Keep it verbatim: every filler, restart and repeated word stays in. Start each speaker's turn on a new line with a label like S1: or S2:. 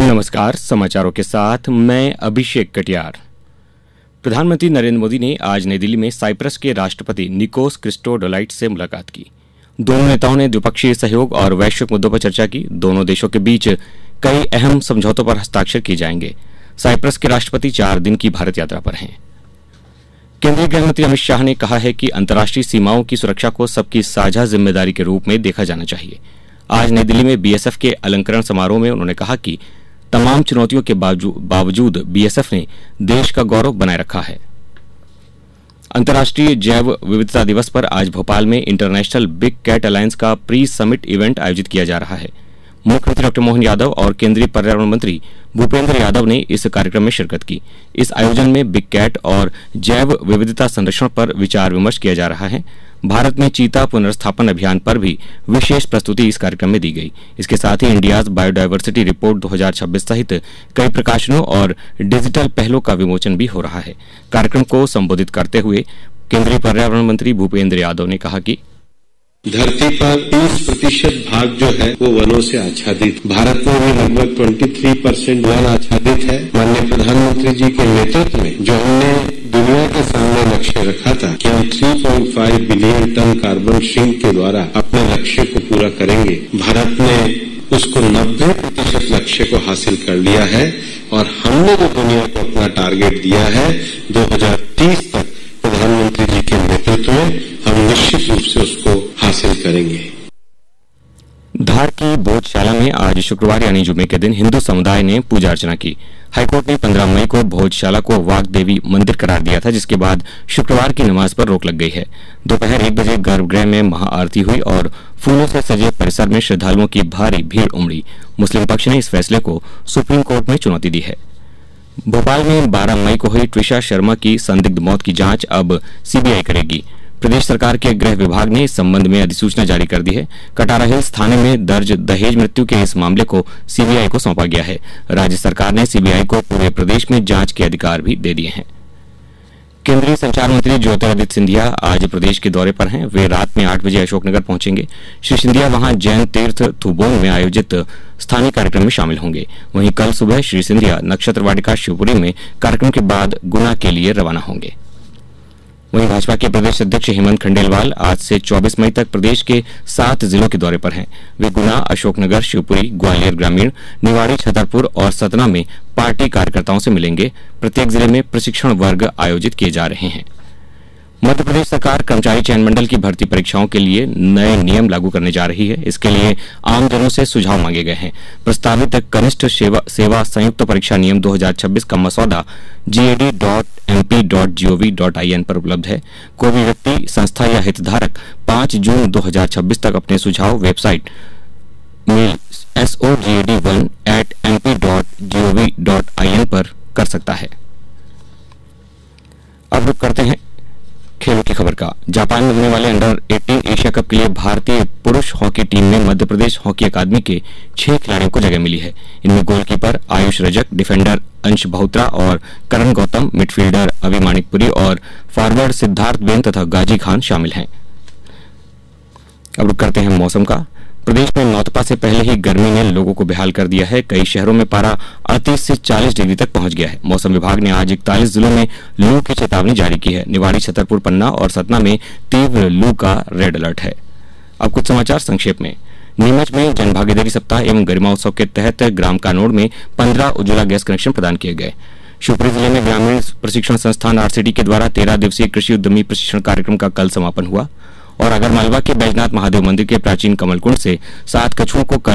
S1: नमस्कार, समाचारों के साथ मैं अभिषेक कटियार। प्रधानमंत्री नरेंद्र मोदी ने आज नई दिल्ली में साइप्रस के राष्ट्रपति निकोस क्रिस्टोडोलाइस से मुलाकात की। दोनों नेताओं ने द्विपक्षीय सहयोग और वैश्विक मुद्दों पर चर्चा की। दोनों देशों के बीच कई अहम समझौतों पर हस्ताक्षर किए जाएंगे। साइप्रस के राष्ट्रपति चार दिन की भारत यात्रा पर हैं। केंद्रीय गृह मंत्री अमित शाह ने कहा है कि अंतर्राष्ट्रीय सीमाओं की सुरक्षा को सबकी साझा जिम्मेदारी के रूप में देखा जाना चाहिए। आज नई दिल्ली में बीएसएफ के अलंकरण समारोह में उन्होंने कहा कि तमाम चुनौतियों के बावजूद बीएसएफ ने देश का गौरव बनाए रखा है। अंतर्राष्ट्रीय जैव विविधता दिवस पर आज भोपाल में इंटरनेशनल बिग कैट अलायंस का प्री समिट इवेंट आयोजित किया जा रहा है। मुख्यमंत्री डॉक्टर मोहन यादव और केंद्रीय पर्यावरण मंत्री भूपेंद्र यादव ने इस कार्यक्रम में शिरकत की। इस आयोजन में बिग कैट और जैव विविधता संरक्षण पर विचार विमर्श किया जा रहा है। भारत में चीता पुनर्स्थापन अभियान पर भी विशेष प्रस्तुति इस कार्यक्रम में दी गई। इसके साथ ही इंडियाज बायोडायवर्सिटी रिपोर्ट दो हज़ार छब्बीस सहित कई प्रकाशनों और डिजिटल पहलों का विमोचन भी हो रहा है। कार्यक्रम को संबोधित करते हुए केंद्रीय पर्यावरण मंत्री भूपेंद्र यादव ने कहा कि
S2: धरती पर तीस प्रतिशत भाग जो है वो वनों से आच्छादित। भारत में भी लगभग तेईस परसेंट वन आच्छादित है। माननीय प्रधानमंत्री जी के नेतृत्व में जो हमने दुनिया के सामने लक्ष्य रखा था कि हम तीन पॉइंट पाँच बिलियन टन कार्बन सिंक के द्वारा अपने लक्ष्य को पूरा करेंगे, भारत ने उसको नब्बे प्रतिशत लक्ष्य को हासिल कर लिया है और हमने जो दुनिया को अपना टारगेट दिया है दो हज़ार तीस तक प्रधानमंत्री जी के नेतृत्व में हम निश्चित रूप से उसको हासिल करेंगे।
S1: धार की भोजशाला में आज शुक्रवार यानी जुमे के दिन हिंदू समुदाय ने पूजा अर्चना की। हाईकोर्ट ने पंद्रह मई को भोजशाला को वाग देवी मंदिर करार दिया था, जिसके बाद शुक्रवार की नमाज पर रोक लग गई है। दोपहर एक बजे गर्भगृह में महाआरती हुई और फूलों से सजे परिसर में श्रद्धालुओं की भारी भीड़ उमड़ी। मुस्लिम पक्ष ने इस फैसले को सुप्रीम कोर्ट में चुनौती दी है। भोपाल में बारह मई को हुई ट्विशा शर्मा की संदिग्ध मौत की जांच अब सीबीआई करेगी। प्रदेश सरकार के गृह विभाग ने इस संबंध में अधिसूचना जारी कर दी है। कटारा हिल्स थाने में दर्ज दहेज मृत्यु के इस मामले को सीबीआई को सौंपा गया है। राज्य सरकार ने सीबीआई को पूरे प्रदेश में जांच के अधिकार भी दे दिए हैं। केंद्रीय संचार मंत्री ज्योतिरादित्य सिंधिया आज प्रदेश के दौरे पर हैं। वे रात में आठ बजे अशोकनगर पहुंचेंगे। श्री सिंधिया वहां जैन तीर्थ थुबोंग में आयोजित स्थानीय कार्यक्रम में शामिल होंगे। वहीं कल सुबह श्री सिंधिया नक्षत्र वाटिका शिवपुरी में कार्यक्रम के बाद गुना के लिए रवाना होंगे। वहीं भाजपा के प्रदेश अध्यक्ष हेमंत खंडेलवाल आज से चौबीस मई तक प्रदेश के सात जिलों के दौरे पर हैं। वे गुना, अशोकनगर, शिवपुरी, ग्वालियर ग्रामीण, निवाड़ी, छतरपुर और सतना में पार्टी कार्यकर्ताओं से मिलेंगे। प्रत्येक जिले में प्रशिक्षण वर्ग आयोजित किए जा रहे हैं। मध्य प्रदेश सरकार कर्मचारी चयन मंडल की भर्ती परीक्षाओं के लिए नए नियम लागू करने जा रही है। इसके लिए आमजनों से सुझाव मांगे गए हैं। प्रस्तावित कनिष्ठ सेवा, सेवा संयुक्त परीक्षा नियम दो हज़ार छब्बीस का मसौदा जी A D dot M P dot G O V dot I N पर उपलब्ध है। कोई भी व्यक्ति, संस्था या हितधारक पाँच जून दो हज़ार छब्बीस तक अपने सुझाव website mail S O ji A D one eight M P dot G O V dot I N पर कर सकता है। अब रुक करते हैं खेलों की खबर का। जापान में होने वाले अंडर अठारह एशिया कप के लिए भारतीय पुरुष हॉकी टीम में मध्य प्रदेश हॉकी अकादमी के छह खिलाड़ियों को जगह मिली है। इनमें गोलकीपर आयुष रजक, डिफेंडर अंश बहुत्रा और करण गौतम, मिडफील्डर अभि मानिकपुरी और फॉरवर्ड सिद्धार्थ बेन तथा गाजी खान शामिल हैं। अब रुक करते हैं मौसम का। प्रदेश में नौतपा से पहले ही गर्मी ने लोगों को बेहाल कर दिया है। कई शहरों में पारा अड़तीस से चालीस डिग्री तक पहुंच गया है। मौसम विभाग ने आज इकतालीस जिलों में लू की चेतावनी जारी की है। निवाड़ी, छतरपुर, पन्ना और सतना में तीव्र लू का रेड अलर्ट है। अब कुछ समाचार संक्षेप में। नीमच में जनभागीदारी सप्ताह एवं गरिमा उत्सव के तहत ग्राम कानोड़ में पंद्रह उज्ज्वला गैस कनेक्शन प्रदान किए गए। शिवपुरी जिले में ग्रामीण प्रशिक्षण संस्थान आरसीडी के द्वारा तेरह दिवसीय कृषि उद्यमी प्रशिक्षण कार्यक्रम का कल समापन हुआ और आगरमालवा के बैजनाथ महादेव मंदिर के प्राचीन कमलकुंड से सात कछुओं को कल